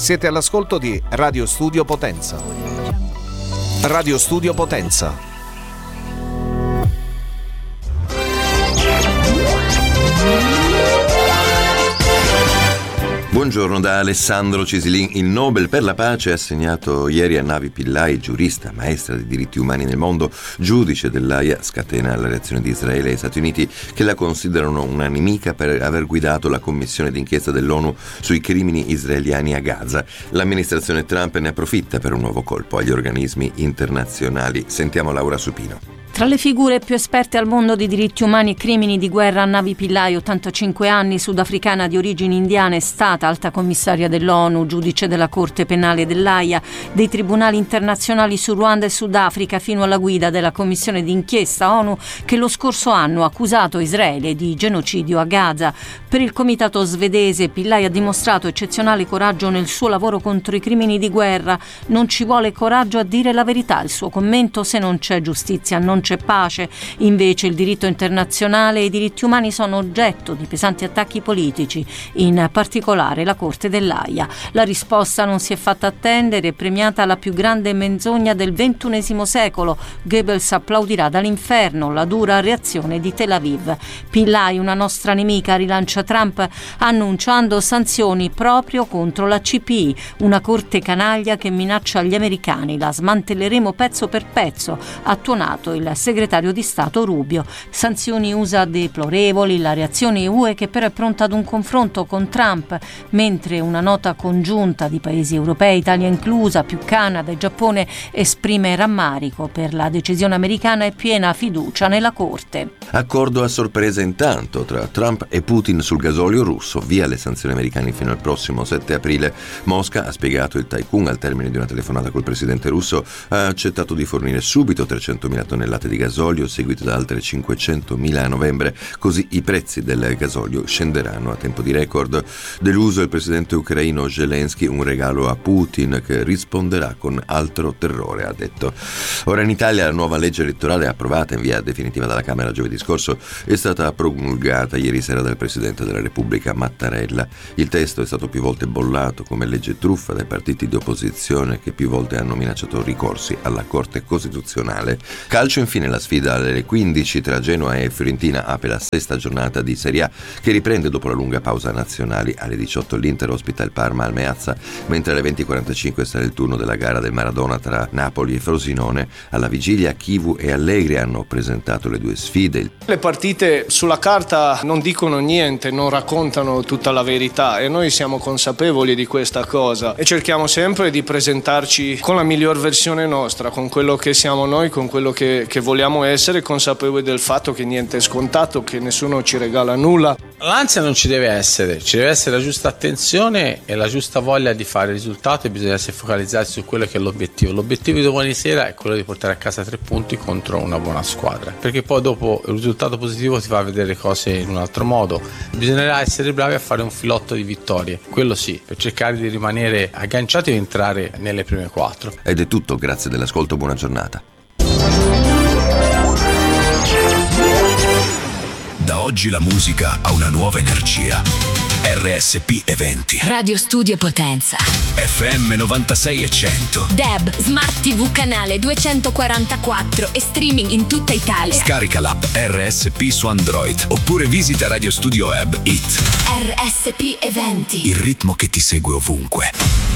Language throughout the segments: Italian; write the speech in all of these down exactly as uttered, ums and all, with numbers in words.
Siete all'ascolto di Radio Studio Potenza. Radio Studio Potenza. Buongiorno da Alessandro Cisilin. Il Nobel per la pace assegnato ieri a Navi Pillay, giurista, maestra dei diritti umani nel mondo, giudice dell'Aia, scatena la reazione di Israele e Stati Uniti che la considerano una nemica per aver guidato la commissione d'inchiesta dell'ONU sui crimini israeliani a Gaza. L'amministrazione Trump ne approfitta per un nuovo colpo agli organismi internazionali. Sentiamo Laura Supino. Tra le figure più esperte al mondo di diritti umani e crimini di guerra, Navi Pillay, ottantacinque anni, sudafricana di origini indiane, è stata alta commissaria dell'ONU, giudice della Corte Penale dell'Aia, dei tribunali internazionali su Ruanda e Sudafrica, fino alla guida della commissione d'inchiesta ONU che lo scorso anno ha accusato Israele di genocidio a Gaza. Per il comitato svedese, Pillay ha dimostrato eccezionale coraggio nel suo lavoro contro i crimini di guerra. Non ci vuole coraggio a dire la verità. Il suo commento: se non c'è giustizia non c'è pace. Invece il diritto internazionale e i diritti umani sono oggetto di pesanti attacchi politici, in particolare la Corte dell'Aia. La risposta non si è fatta attendere, premiata la più grande menzogna del ventunesimo secolo. Goebbels applaudirà dall'inferno, la dura reazione di Tel Aviv. Pillay, una nostra nemica, rilancia Trump annunciando sanzioni proprio contro la C P I, una corte canaglia che minaccia gli americani. La smantelleremo pezzo per pezzo, ha tuonato il segretario di Stato Rubio. Sanzioni U S A deplorevoli, la reazione E U che però è pronta ad un confronto con Trump, mentre una nota congiunta di paesi europei, Italia inclusa, più Canada e Giappone, esprime rammarico per la decisione americana e piena fiducia nella Corte. Accordo a sorpresa intanto tra Trump e Putin sul gasolio russo, via le sanzioni americane fino al prossimo sette aprile. Mosca, ha spiegato il tycoon al termine di una telefonata col presidente russo, ha accettato di fornire subito trecentomila tonnellate di gasolio, seguite da altre cinquecentomila a novembre, così i prezzi del gasolio scenderanno a tempo di record. Deluso il presidente ucraino Zelensky, un regalo a Putin che risponderà con altro terrore, ha detto. Ora in Italia la nuova legge elettorale approvata in via definitiva dalla Camera giovedì scorso è stata promulgata ieri sera dal presidente della Repubblica Mattarella. Il testo è stato più volte bollato come legge truffa dai partiti di opposizione che più volte hanno minacciato ricorsi alla Corte Costituzionale. Calcio infine, la sfida alle quindici tra Genoa e Fiorentina apre la sesta giornata di Serie A che riprende dopo la lunga pausa nazionali. Alle diciotto l'Inter ospita il Parma al Meazza, mentre alle venti e quarantacinque sarà il turno della gara del Maradona tra Napoli e Frosinone. Alla vigilia Chivu e Allegri hanno presentato le due sfide. Le partite sulla carta non dicono niente, non raccontano tutta la verità e noi siamo consapevoli di questa cosa e cerchiamo sempre di presentarci con la miglior versione nostra, con quello che siamo noi, con quello che, che vogliamo essere, consapevoli del fatto che niente è scontato, che nessuno ci regala nulla. L'ansia non ci deve essere, ci deve essere la giusta attenzione e la giusta voglia di fare risultato e bisogna essere focalizzati su quello che è l'obiettivo. L'obiettivo di domani sera è quello di portare a casa tre punti contro una buona squadra, perché poi dopo il risultato positivo ti fa vedere le cose in un altro modo. Bisognerà essere bravi a fare un filotto di vittorie, quello sì, per cercare di rimanere agganciati e entrare nelle prime quattro. Ed è tutto, grazie dell'ascolto, buona giornata. Da oggi la musica ha una nuova energia. R S P Eventi. Radio Studio Potenza. F M novantasei e cento. D A B, Smart T V canale duecentoquarantaquattro e streaming in tutta Italia. Scarica l'app R S P su Android oppure visita Radio Studio Web It. R S P Eventi. Il ritmo che ti segue ovunque.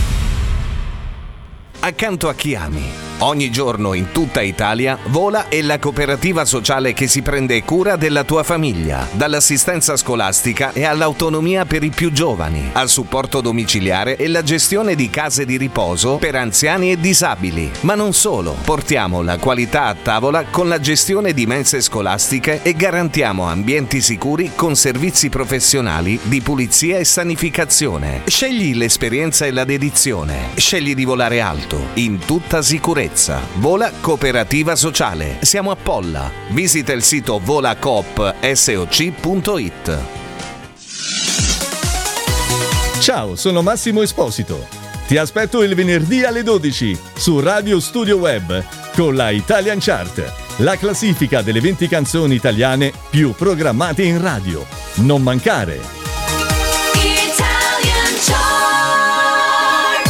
Accanto a chi ami. Ogni giorno in tutta Italia Vola è la cooperativa sociale che si prende cura della tua famiglia, dall'assistenza scolastica e all'autonomia per i più giovani, al supporto domiciliare e la gestione di case di riposo per anziani e disabili. Ma non solo, portiamo la qualità a tavola con la gestione di mense scolastiche e garantiamo ambienti sicuri con servizi professionali di pulizia e sanificazione. Scegli l'esperienza e la dedizione. Scegli di volare alto, in tutta sicurezza. Vola Cooperativa Sociale. Siamo a Polla. Visita il sito volacoop soc punto it. Ciao, sono Massimo Esposito. Ti aspetto il venerdì alle dodici su Radio Studio Web con la Italian Chart, la classifica delle venti canzoni italiane più programmate in radio. Non mancare. Italian Chart.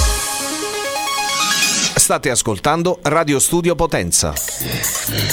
State ascoltando Radio Studio Potenza.